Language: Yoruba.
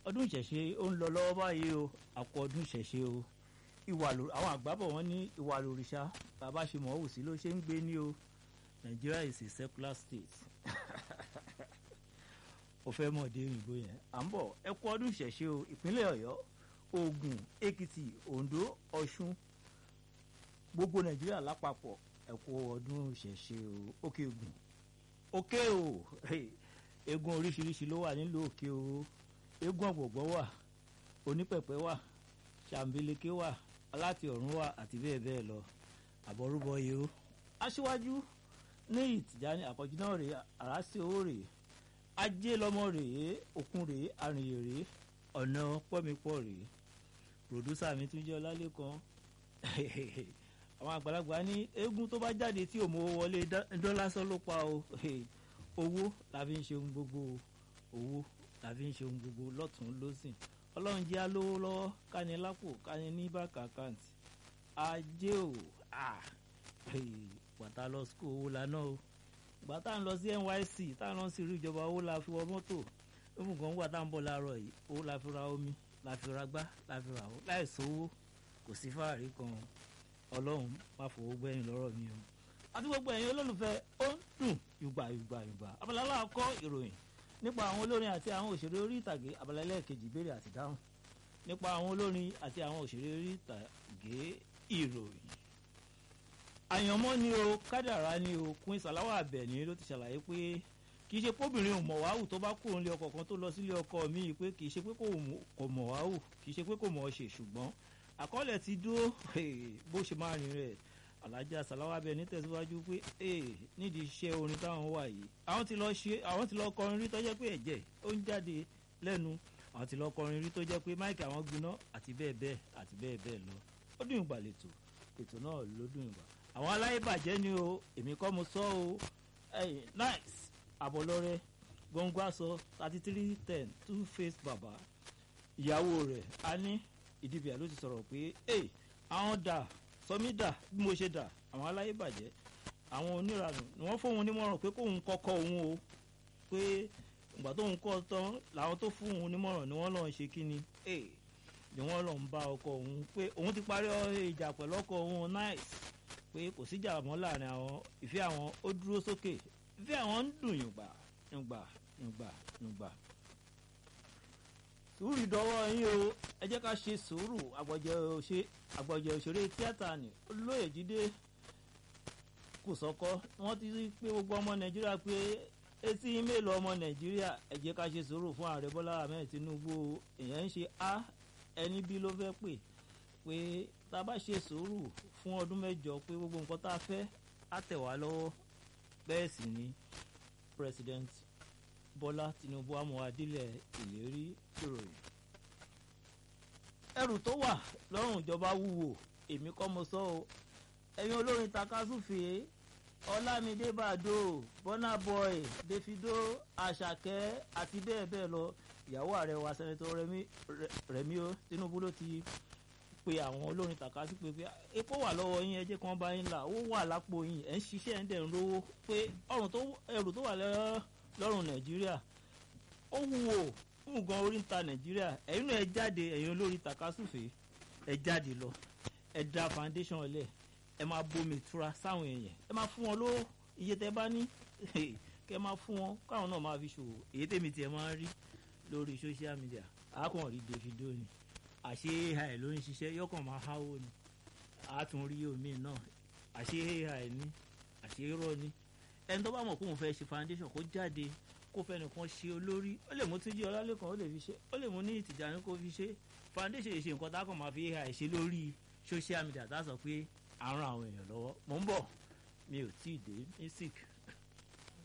ọdún ìṣẹ̀ṣe ó ń lọ lọ́wọ́ báyìí o àpò ọdún ìṣẹ̀ṣe o àwọn àgbàbọ̀ wọn ní ìwà lòrìṣà bàbá ṣe mọ̀ ọ́ wù sí ló ṣe ń gbé ní o Nigeria is a secular state ó fẹ́ mọ̀ dé òyìnbó yẹn à ń bọ̀ ẹ kú ọdún ìṣẹ̀ṣe o ìpínlẹ̀ Ọ̀yọ́ Ògùn Èkìtì Oǹdó Ọ̀ṣun gbogbo Nàìjíríà lápapọ̀ ẹ kú ọdún ìṣẹ̀ṣe o òkè Ògùn òkè o eégún oríṣiríṣi ló wà nílùú òkè o eégún ọ̀gbọ̀gbọ̀ wà onípẹ̀pẹ̀ wà ṣàǹbẹ̀lẹ̀kẹ̀ wà aláti ọ̀run wà àti bẹ́ẹ̀ bẹ́ẹ̀ lọ àbọ̀rúbọ yìí o aṣíwájú ní Ìtìjáni Àkànjí náà rèé àràsí owó rèé ajé lọmọ rèé òkun rèé àrìnyè rèé ọ̀nà pọ́mipọ́ rèé pòdúsà mi tún jẹ́ Ọlálékan àwọn àgbàlagbà ní eégún tó bá jáde tí ò mówó wọlé dọ́lásán ló pa o owó la fi ń ṣe ohun gbogbo owó la fi ń ṣe ohun gbogbo lọ́tún lọ́sìn ọlọ́run jẹ́ alówó lọ́wọ́ káni lápò káni ní bákà àkáǹtì ajé o gbàtà lọ sukùl owó lánàá o gbàtà ń lọ sí NYSC tá à ń lọ sí irú ìjọba owó la fi wọ mọ́tò lóhùn kan wà tá à ń bọ̀ láàárọ̀ yìí owó la fi ra omi la fi ra gbá la fi ra owó láì sówó kò sí fáàrí kan ọlọ́run má fowó gbẹ́yìn lọ́rọ̀ mi o àti gbogbo ẹ̀yin olólùfẹ́ ó ń dùn yùgbà abala aláàkọ́ ìròyìn nípa àwọn olórin àti àwọn òṣèré orí ìtàgé abala ẹlẹ́ẹ̀kejì ìbéèrè àti dáhùn nípa àwọn olórin àti àwọn òṣèré orí ìtàgé ìròyìn àyànmọ́ ni o kádàrá ni o Queen Salawa Abeni ló ti ṣàlàyé pé kì í ṣe póbìnrin ò mọ̀ wáhù tó bá kúrò nílé ọkọ kan tó lọ sílé ọkọ míì pé kì í ṣe pé kò mọ̀ wáhù kì í ṣe pé kò mọ̀ ọ́ ṣe ṣùgbọ́n àkọọ́lẹ̀ ti dúró bó ṣe máa rìn rẹ̀ Alhaja Salawa Abeni tẹ̀síwájú pé nídìí iṣẹ́ orin táwọn wà yìí àwọn ti lọ kọrin rí tó jẹ́ pé ẹ̀jẹ̀ ó ń jáde lẹ́nu àwọn ti lọ kọrin rí tó jẹ́ pé máìkì àwọn gbiná àti bẹ́ẹ̀ bẹ́ẹ̀ lọ ó dùn ìgbà ètò náà ló dùn ìgbà àwọn aláìbàjẹ́ ni o èmi kọ́ mo sọ o nice àbọ̀lọ́rẹ́ gbọ̀ngbà sọ 3310 Two-Face bàbá ìyàwó rẹ̀ á ní ìdíbìà ló ti sọ̀rọ̀ pé àwọn dà sọmí dà bí mo ṣe dà àwọn aláìbàjẹ́ àwọn oníranù ni wọ́n fóun nímọ̀ràn pé kóun kọ́kọ́ òun o pé ìgbà tóun kọ́ tán làwọn tó fún òun nímọ̀ràn ni wọ́n lọ́n ṣe kí ni ni wọ́n lọ́n bá ọkọ òun pé òun ti parí ìjà pẹ̀lú ọkọ òun nice pé kò síjà mọ́ láàrin àwọn ìfẹ́ àwọn ó dúró sókè ìfẹ́ àwọn ń dùn yùngbà sùúrù dọwọ́ yín o ẹ jẹ́ ká ṣe sùúrù àgbọ̀jẹ̀ òṣèré tíátà ní Olóyè Jídé Kòsọ́kọ́ wọ́n ti rí pé gbogbo ọmọ Nàìjíríà pé etí mélòó ọmọ Nàìjíríà ẹ jẹ́ ká ṣe sùúrù fún ààrẹ Bọ́lá Ahmed Tinubu èèyàn ń ṣe ẹni bí ló fẹ́ pè tá a bá ṣe sùúrù fún ọdún mẹ́jọ pé gbogbo nǹkan tá a fẹ́ á tẹ̀ wá lọ́wọ́ bẹ́ẹ̀ sì ni President Bọ́lá Tinubu amúhadílẹ̀ ìlérí ìròyìn ẹrù tó wà lọ́rùn ìjọba wúwo èmi kọ́ mo sọ o ẹ̀yin olórin takasúfèé Ọlámídé Bàdó Burna Boy Davido Àṣàkẹ́ àti bẹ́ẹ̀ bẹ́ẹ̀ lọ ìyàwó ààrẹ wa sẹ́nẹ́tọ̀ Rẹ̀mí Tinubu ló ti pe àwọn olórin takasúfèé pé epo wà lọ́wọ́ yín ẹ jẹ́ kí wọ́n bá yín là ó wà lápò yín ẹ̀ ń ṣiṣẹ́ ẹ̀ ń dẹ̀ ń rówó pé ẹrù tó wà lọ́rùn Nàìjíríà ó wúwo fún gan orí ń ta Nàìjíríà ẹ̀yin náà ẹ jáde ẹ̀yin olórí takasúfèé ẹ jáde lọ ẹ da foundation ọlẹ̀ ẹ máa bomi tura sáwọn èèyàn ẹ máa fún wọn lówó iye tẹ bá ní kẹ máa fún wọn káwọn náà máa fi ṣòwò èyí tèmi tiẹ̀ máa ń rí lórí social media àákàn rí Davido ni àṣé ai ló ń ṣiṣẹ́ yọkàn máa háwó ni àátún rí omi náà àṣé ai ní àṣé irọ́ ni ẹni tó bá mọ̀ kóun fẹ́ ṣe foundation kó jáde kó fẹ́ nìkan ṣe olórí ó lè mú Túnjí Ọlálékan ó lè fi ṣe ó lè mú ní Ìtìjáni kó fi ṣe foundation ṣe nǹkan tá a kàn máa fi ai ṣe lórí social media tá a sọ pé à ń ran àwọn èèyàn lọ́wọ́ mò ń bọ̀ mi ò tí ì dé music.